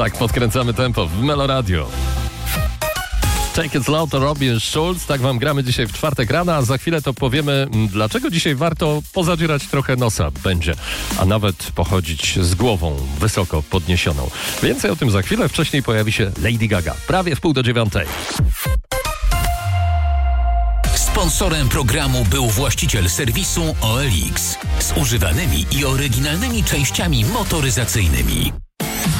Tak podkręcamy tempo w Meloradio. Take It Slow to Robin Schulz. Tak wam gramy dzisiaj w czwartek rano, a za chwilę to powiemy, dlaczego dzisiaj warto pozadzierać trochę nosa będzie, a nawet pochodzić z głową wysoko podniesioną. Więcej o tym za chwilę. Wcześniej pojawi się Lady Gaga. Prawie w 8:30. Sponsorem programu był właściciel serwisu OLX z używanymi i oryginalnymi częściami motoryzacyjnymi.